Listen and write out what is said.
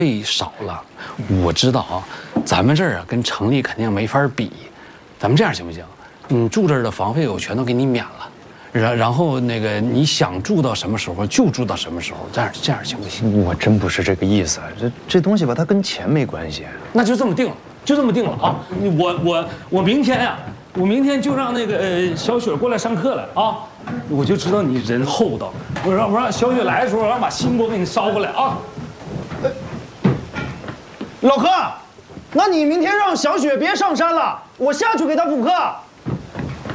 费少了。我知道啊，咱们这儿啊跟城里肯定没法比。咱们这样行不行？你住这儿的房费我全都给你免了，然后那个你想住到什么时候就住到什么时候，这样行不行？ 我真不是这个意思，这东西吧，它跟钱没关系。 那就这么定了，就这么定了啊！我明天呀，我明天就让那个小雪过来上课了啊！我就知道你人厚道，我让小雪来的时候，我让把新锅给你烧过来啊！ 老何，那你明天让小雪别上山了，我下去给她补课。